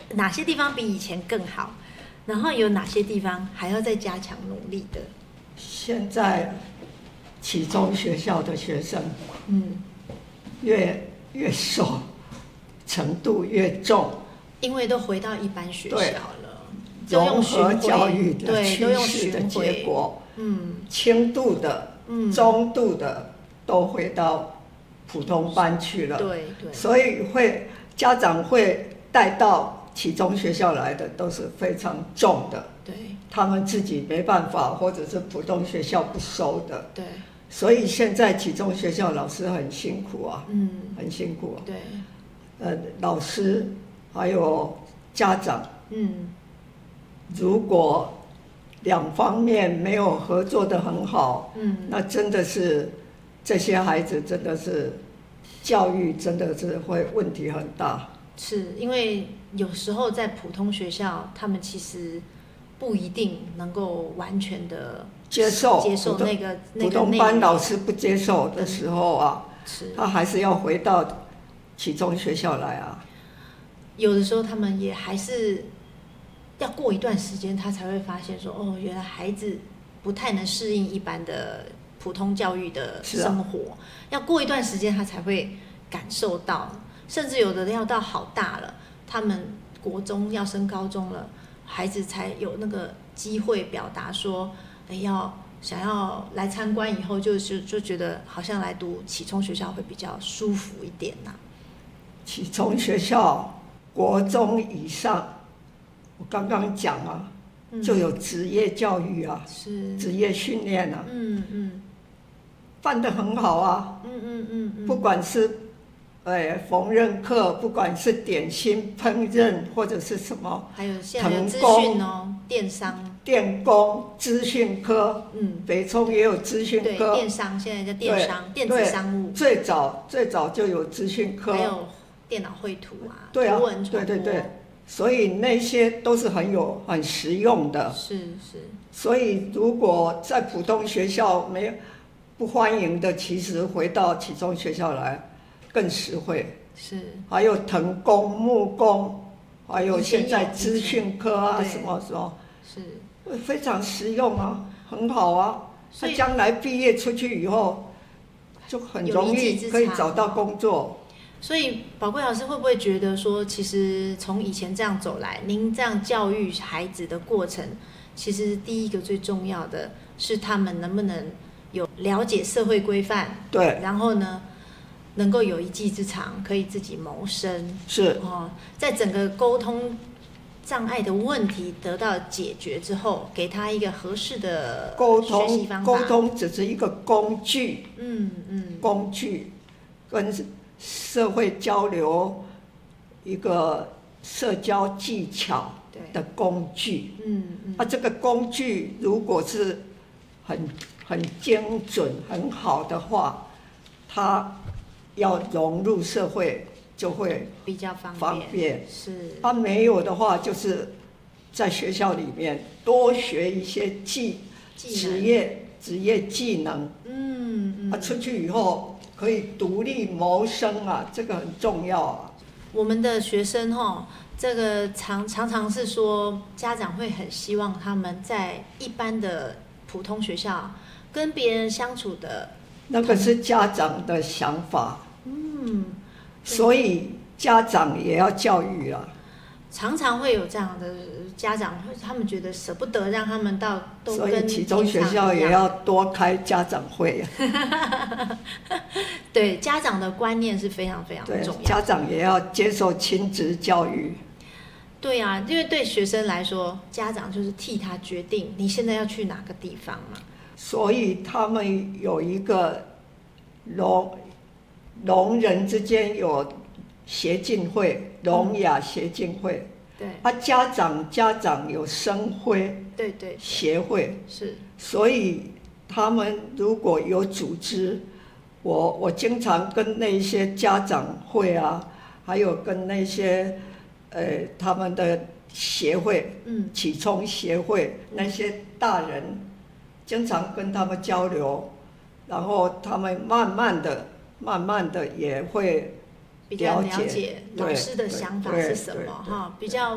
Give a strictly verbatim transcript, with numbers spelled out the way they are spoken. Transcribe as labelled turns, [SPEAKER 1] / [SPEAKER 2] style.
[SPEAKER 1] 哪些地方比以前更好，然后有哪些地方还要再加强努力的？
[SPEAKER 2] 现在启聪学校的学生，
[SPEAKER 1] 嗯，
[SPEAKER 2] 越越瘦，程度越重，
[SPEAKER 1] 因为都回到一般学校了，
[SPEAKER 2] 融合教育的趋
[SPEAKER 1] 对，
[SPEAKER 2] 势的结果，
[SPEAKER 1] 嗯，
[SPEAKER 2] 轻度的、嗯、中度的都回到普通班去了，
[SPEAKER 1] 对对，
[SPEAKER 2] 所以会家长会带到启聪学校来的都是非常重的，
[SPEAKER 1] 对，
[SPEAKER 2] 他们自己没办法，或者是普通学校不收的，
[SPEAKER 1] 对，
[SPEAKER 2] 所以现在启聪学校老师很辛苦啊，
[SPEAKER 1] 嗯，
[SPEAKER 2] 很辛苦啊，
[SPEAKER 1] 对，
[SPEAKER 2] 呃，老师还有家长，
[SPEAKER 1] 嗯，
[SPEAKER 2] 如果两方面没有合作得很好，嗯，那真的是这些孩子真的是教育真的是会问题很大。
[SPEAKER 1] 是因为有时候在普通学校，他们其实不一定能够完全的
[SPEAKER 2] 接受
[SPEAKER 1] 接受那个那个
[SPEAKER 2] 普通班老师不接受的时候啊，
[SPEAKER 1] 是
[SPEAKER 2] 他还是要回到启聪学校来啊。
[SPEAKER 1] 有的时候他们也还是要过一段时间，他才会发现说，哦，原来孩子不太能适应一般的普通教育的生活，啊、要过一段时间他才会感受到，甚至有的要到好大了，他们国中要升高中了，孩子才有那个机会表达说，哎，要想要来参观以后，就是就觉得好像来读启聪学校会比较舒服一点呐、啊。
[SPEAKER 2] 启聪学校国中以上，我刚刚讲啊，嗯、就有职业教育啊，
[SPEAKER 1] 是
[SPEAKER 2] 职业训练啊，
[SPEAKER 1] 嗯嗯，
[SPEAKER 2] 办得很好啊，
[SPEAKER 1] 嗯嗯嗯嗯，
[SPEAKER 2] 不管是哎缝纫课，不管是点心烹饪或者是什么，
[SPEAKER 1] 还有现在有资讯哦，电商、
[SPEAKER 2] 电工、资讯科，
[SPEAKER 1] 嗯，
[SPEAKER 2] 北聪也有资讯科，
[SPEAKER 1] 对，电商现在叫电商、电子商务，
[SPEAKER 2] 最早最早就有资讯科，
[SPEAKER 1] 还有电脑绘图啊，
[SPEAKER 2] 对啊，
[SPEAKER 1] 图文传播，
[SPEAKER 2] 对对对，所以那些都是很有很实用的，
[SPEAKER 1] 是是。
[SPEAKER 2] 所以如果在普通学校没有不欢迎的，其实回到启聪学校来更实惠。
[SPEAKER 1] 是。还
[SPEAKER 2] 有藤工、木工，还有现在资讯科啊，什么什么，是非常实用啊，很好啊。他将来毕业出去以后，就很容易可以找到工作。
[SPEAKER 1] 所以宝贵老师会不会觉得说，其实从以前这样走来，您这样教育孩子的过程，其实第一个最重要的是他们能不能有了解社会规范，
[SPEAKER 2] 对，
[SPEAKER 1] 然后呢，能够有一技之长，可以自己谋生，
[SPEAKER 2] 是
[SPEAKER 1] 哦，在整个沟通障碍的问题得到解决之后，给他一个合适的学习方法。
[SPEAKER 2] 沟通只是一个工具，
[SPEAKER 1] 嗯嗯，
[SPEAKER 2] 工具跟社会交流一个社交技巧的工具，嗯嗯，啊，这个工具如果是很很精准、很好的话，它要融入社会就会
[SPEAKER 1] 比较方便。
[SPEAKER 2] 方便
[SPEAKER 1] 是，
[SPEAKER 2] 它、啊、没有的话，就是在学校里面多学一些技职业职业技能，嗯嗯，啊，出去以后。可以独立谋生啊，这个很重要啊。
[SPEAKER 1] 我们的学生哈，这个常常常是说，家长会很希望他们在一般的普通学校跟别人相处的，
[SPEAKER 2] 那个是家长的想法。嗯，所以家长也要教育啊。
[SPEAKER 1] 常常会有这样的家长，他们觉得舍不得让他们到都跟
[SPEAKER 2] 所以启聪学校也要多开家长会啊。
[SPEAKER 1] 对，家长的观念是非常非常重要，
[SPEAKER 2] 家长也要接受亲子教育。
[SPEAKER 1] 对啊，因为对学生来说，家长就是替他决定你现在要去哪个地方嘛。
[SPEAKER 2] 所以他们有一个聋聋人之间有协进会，聋哑协进会。对。啊，家长家长有生辉。
[SPEAKER 1] 对对。
[SPEAKER 2] 协会。
[SPEAKER 1] 是。所
[SPEAKER 2] 以他们如果有组织，我我经常跟那些家长会啊，还有跟那些呃他们的协会，嗯，启聪协会那些大人，经常跟他们交流，然后他们慢慢的、慢慢的也会
[SPEAKER 1] 比较了解老师的想法是什么哈，比较。